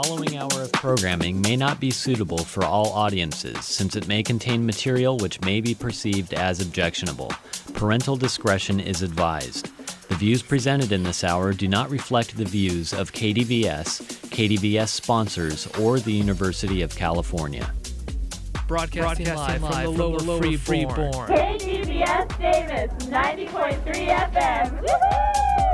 Following hour of programming may not be suitable for all audiences, since it may contain material which may be perceived as objectionable. Parental discretion is advised. The views presented in this hour do not reflect the views of KDVS, KDVS sponsors, or the University of California. Broadcasting live from the lower Freeborn. KDVS Davis, 90.3 FM. Woo-hoo!